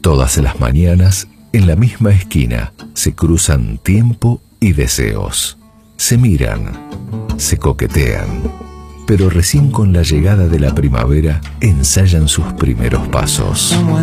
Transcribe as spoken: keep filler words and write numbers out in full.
Todas las mañanas, en la misma esquina, se cruzan tiempo y deseos. Se miran, se coquetean, pero recién con la llegada de la primavera ensayan sus primeros pasos.